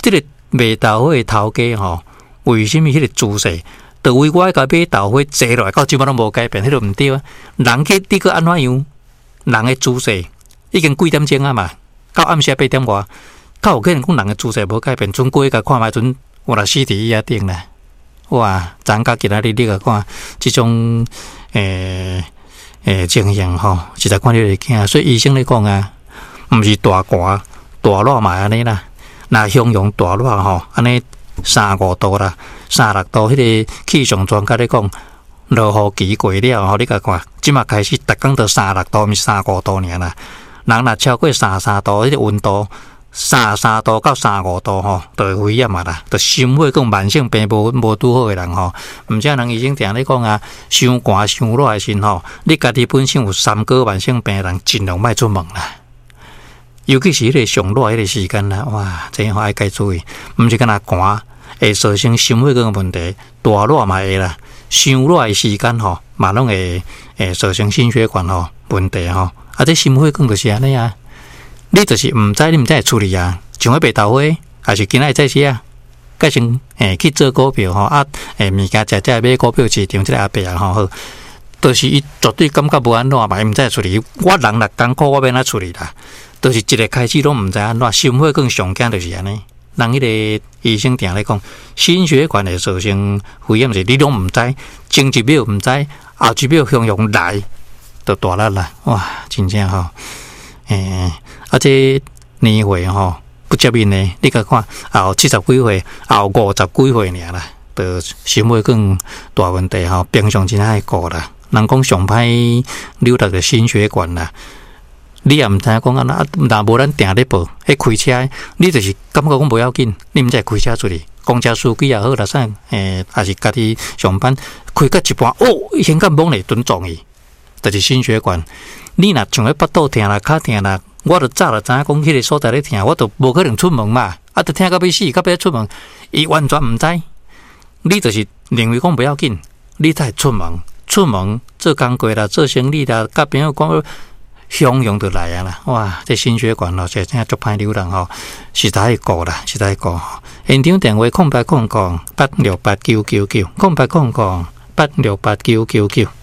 这个卖豆花的头家吼，为什么迄个姿势？就为我甲买豆花坐落来，到即摆拢无改变，迄个毋对啊！人去你个安怎样？人的姿势已经几点钟啊嘛？到暗时8点外，有可能讲人的姿势无改变，阵过甲看觅阵，我若死伫伊遐顶啦！哇！昨甲今仔日你甲看即种情形吼，实在看你会惊。所以医生咧讲啊，毋是大寒大热嘛安尼啦，若形容大热吼，安尼35度啦。36度，迄个气象专家咧讲，落雨期过了吼，你甲看，即马开始逐工都36度，毋是35度尔啦。人若超过33度，迄个温度33度到35度吼，就会危险啊啦，就心血跟慢性病无拄好诶人吼，毋则人医生定咧讲啊，伤寒伤热诶时吼，你家己本身有3个慢性病诶人，尽量莫出门啦。尤其是迄个上热迄个时间啦，哇，这样爱该注意，毋是干那寒。会造成心血管问题，大热嘛会啦，伤热的时间吼，嘛拢会造成心血管吼问题吼。啊，这心血管就是安尼啊，你就是毋知会处理啊，像迄卖豆花，还是今仔早起啊，改成去做股票吼啊，物件食买股票市场即个阿伯啊吼，好，就是伊绝对感觉无安怎嘛，毋知处理。我人若艰苦，我要安处理啦，就是一个开始拢毋知安怎，心血管上惊就是安尼。人迄个医生定咧讲，心血管会造成危险，是你拢毋知，前一秒毋知，后一秒汹涌来，就大力啦！哇，真正吼，这年岁吼不接面呢，你甲看，后70几岁，后50几岁尔啦，就心血管大问题吼，平常真爱顾啦。人讲上歹扭到个心血管啦。你也毋知影讲安那，若无咱定咧报，迄开车，你就是感觉讲无要紧，你毋知开车出去，公车司机也好啦，啥还是家己上班开到一半，先甲猛咧蹲撞伊，就是心血管。你若像迄腹肚疼啦、骹疼啦，我著早就知影讲迄个所在咧疼，我著无可能出门嘛，啊，著疼到要死，到要出门，伊完全毋知。你就是认为讲不要紧，你才出门做工课啦，做生意啦，甲朋友讲。汹涌就来啊啦！哇，这心血管咯，这真足歹流人吼，实在爱顾啦，实在爱顾。现场电话0800868999，0800868999。